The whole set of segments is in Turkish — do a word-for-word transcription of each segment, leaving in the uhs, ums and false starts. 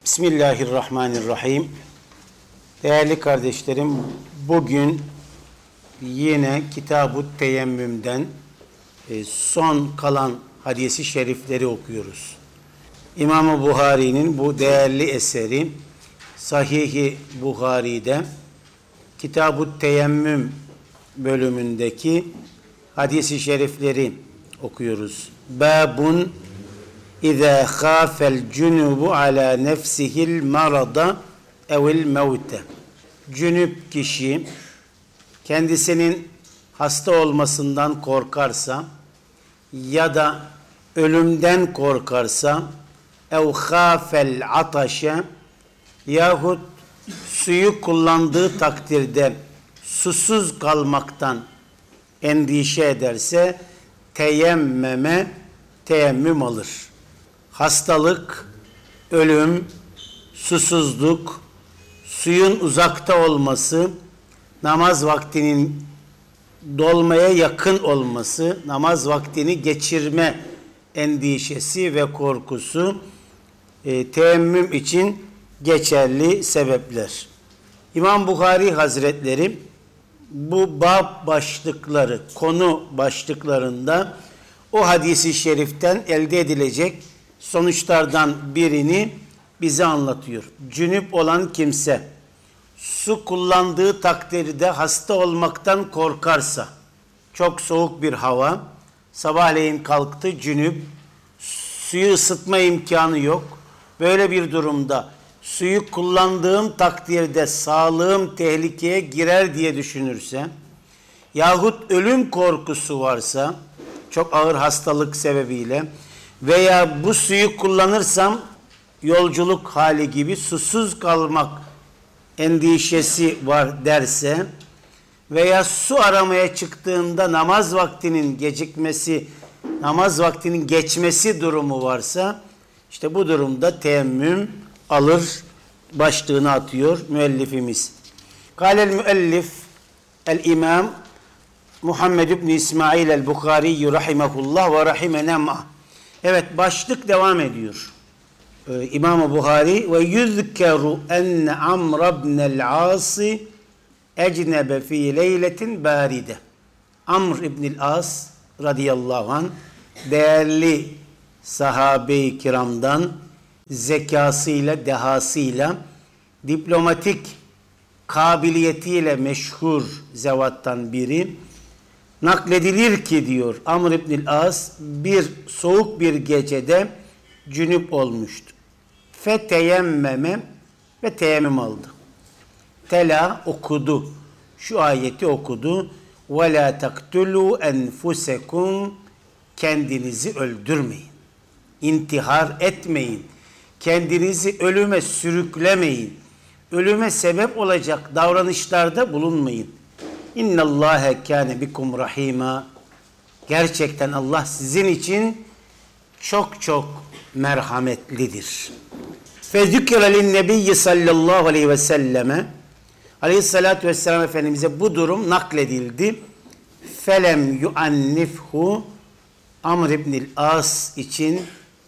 Bismillahirrahmanirrahim. Değerli kardeşlerim, bugün yine Kitab-ı Teyemmüm'den son kalan hadisi şerifleri okuyoruz. İmam-ı Buhari'nin bu değerli eseri Sahih-i Buhari'de Kitab-ı Teyemmüm bölümündeki hadisi şerifleri okuyoruz. Babun İzâ khâfel cünubu alâ nefsihil marada evil mevte. Cünüp kişi kendisinin hasta olmasından korkarsa ya da ölümden korkarsa ev khâfel ataşe yahut suyu kullandığı takdirde susuz kalmaktan endişe ederse teyemmeme teyemmüm alır. Hastalık, ölüm, susuzluk, suyun uzakta olması, namaz vaktinin dolmaya yakın olması, namaz vaktini geçirme endişesi ve korkusu e, teyemmüm için geçerli sebepler. İmam Buhari Hazretleri bu bab başlıkları, konu başlıklarında o hadisi şeriften elde edilecek sonuçlardan birini bize anlatıyor. Cünüp olan kimse su kullandığı takdirde hasta olmaktan korkarsa, çok soğuk bir hava, sabahleyin kalktı cünüp, suyu ısıtma imkanı yok. Böyle bir durumda suyu kullandığım takdirde sağlığım tehlikeye girer diye düşünürse yahut ölüm korkusu varsa çok ağır hastalık sebebiyle veya bu suyu kullanırsam yolculuk hali gibi susuz kalmak endişesi var derse veya su aramaya çıktığında namaz vaktinin gecikmesi, namaz vaktinin geçmesi durumu varsa işte bu durumda teyemmüm alır başlığını atıyor müellifimiz. Kâlel müellif el-imam Muhammed ibn İsmail el-Bukhari rahimehullah ve rahimena ma. Evet, başlık devam ediyor. Ee, İmam-ı Buhari ve yüzkeru enne Amr ibn el-As ecnebe fi leyletin baride. Amr ibn el-As radıyallahu anh değerli sahabe-i kiramdan zekasıyla, dehasıyla, diplomatik kabiliyetiyle meşhur zevattan biri. Nakledilir ki diyor Amr ibn el-As bir soğuk bir gecede cünüp olmuştu. Feteyemmeme ve teyemmüm aldı. Tela okudu. Şu ayeti okudu. Ve la taktulu enfusekum, kendinizi öldürmeyin. İntihar etmeyin. Kendinizi ölüme sürüklemeyin. Ölüme sebep olacak davranışlarda bulunmayın. İnnallâhe kâne bikum rahîmâ. Gerçekten Allah sizin için çok çok merhametlidir. Fezükre linnebiyyi sallallahu aleyhi ve selleme, aleyhissalâtu vesselam Efendimiz'e bu durum nakledildi. Felem yuannifhu, Amr ibn el-As için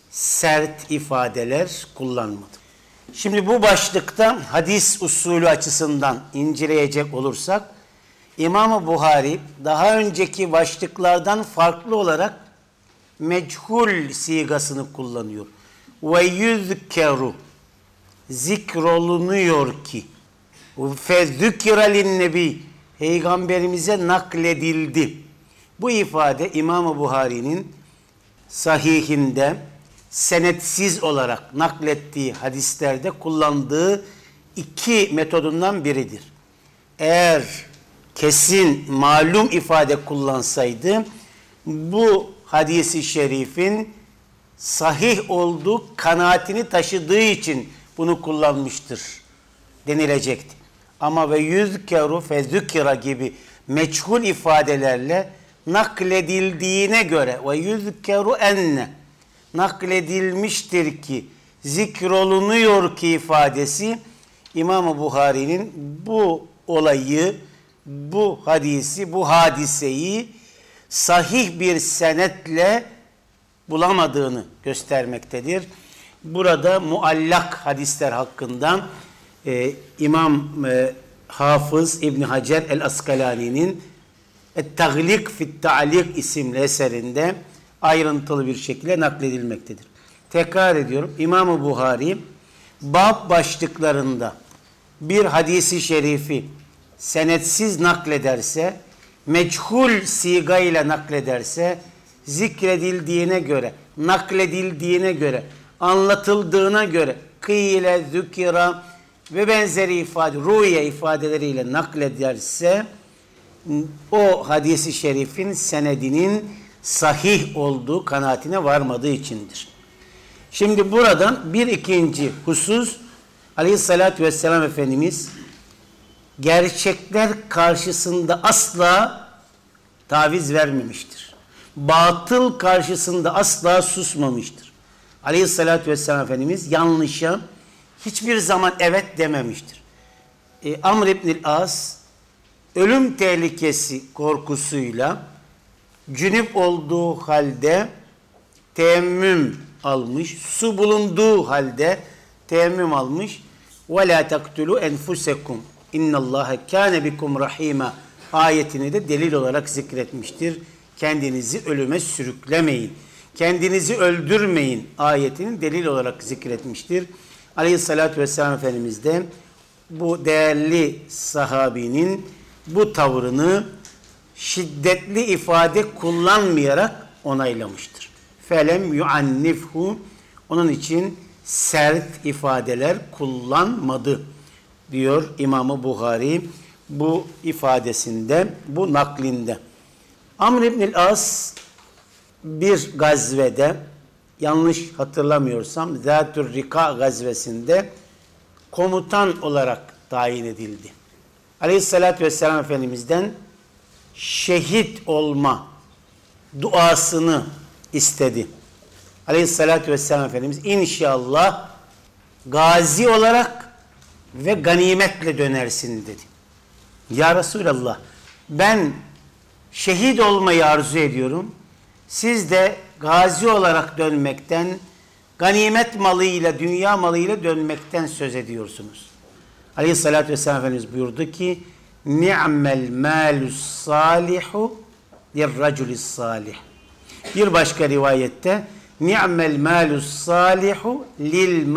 sert ifadeler kullanmadı. Şimdi bu başlıkta hadis usulü açısından inceleyecek olursak İmam-ı Buhari daha önceki başlıklardan farklı olarak meçhul sigasını kullanıyor. Ve yüzkeru, zikrolunuyor ki, fezükre linnebi, peygamberimize nakledildi. Bu ifade İmam-ı Buhari'nin sahihinde senetsiz olarak naklettiği hadislerde kullandığı iki metodundan biridir. Eğer kesin, malum ifade kullansaydı bu hadisi şerifin sahih olduğu kanaatini taşıdığı için bunu kullanmıştır denilecekti. Ama ve yüzkeru fezükira gibi meçhul ifadelerle nakledildiğine göre ve yüzkeru enne, nakledilmiştir ki, zikrolunuyor ki ifadesi İmam-ı Buhari'nin bu olayı, bu hadisi, bu hadiseyi sahih bir senetle bulamadığını göstermektedir. Burada muallak hadisler hakkında e, İmam e, Hafız İbn Hacer el-Askalani'nin Et-Taglik fit-Ta'lik isimli eserinde ayrıntılı bir şekilde nakledilmektedir. Tekrar ediyorum. İmam-ı Buhari bab başlıklarında bir hadisi şerifi senetsiz naklederse, meçhul sigayla naklederse, zikredildiğine göre, nakledildiğine göre, anlatıldığına göre, kıyle, zükira ve benzeri ifade, ruye ifadeleriyle naklederse, o hadisi şerifin senedinin sahih olduğu kanaatine varmadığı içindir. Şimdi buradan bir ikinci husus, Aleyhisselatü Vesselam Efendimiz gerçekler karşısında asla taviz vermemiştir. Batıl karşısında asla susmamıştır. Aleyhisselatü Vesselam Efendimiz yanlışa hiçbir zaman evet dememiştir. E, Amr İbnül As ölüm tehlikesi korkusuyla cünüp olduğu halde teyemmüm almış, su bulunduğu halde teyemmüm almış. وَلَا تَقْتُلُوا اَنْفُسَكُمْ اِنَّ اللّٰهَ كَانَ بِكُمْ رَح۪يمًا ayetini de delil olarak zikretmiştir. Kendinizi ölüme sürüklemeyin, kendinizi öldürmeyin ayetini delil olarak zikretmiştir. Aleyhissalatü vesselam Efendimiz de bu değerli sahabinin bu tavrını şiddetli ifade kullanmayarak onaylamıştır. Felem yuannifhu, onun için sert ifadeler kullanmadı diyor İmam-ı Buhari bu ifadesinde, bu naklinde. Amr İbnül As bir gazvede, yanlış hatırlamıyorsam Zat-ül Rika gazvesinde komutan olarak tayin edildi. Aleyhissalatü vesselam Efendimiz'den şehit olma duasını istedi. Aleyhissalatü vesselam Efendimiz inşallah gazi olarak ve ganimetle dönersin dedi. Ya Resulallah, ben şehit olmayı arzu ediyorum. Siz de gazi olarak dönmekten, ganimet malıyla, dünya malıyla dönmekten söz ediyorsunuz. Aleyhissalatü vesselam Efendimiz buyurdu ki ni'mel malus salihu lirraculis salih. Bir başka rivayette ni'mel malus salihu lil